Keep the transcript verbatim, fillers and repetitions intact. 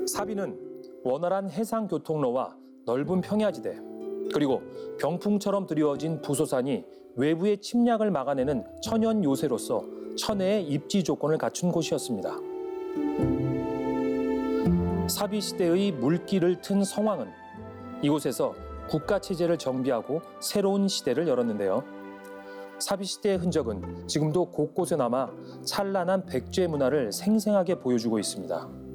사비는 원활한 해상 교통로와 넓은 평야지대, 그리고 병풍처럼 드리워진 부소산이 외부의 침략을 막아내는 천연 요새로서 천혜의 입지 조건을 갖춘 곳이었습니다. 사비 시대의 물길을 튼 성왕은 이곳에서 국가 체제를 정비하고 새로운 시대를 열었는데요. 사비 시대의 흔적은 지금도 곳곳에 남아 찬란한 백제 문화를 생생하게 보여주고 있습니다.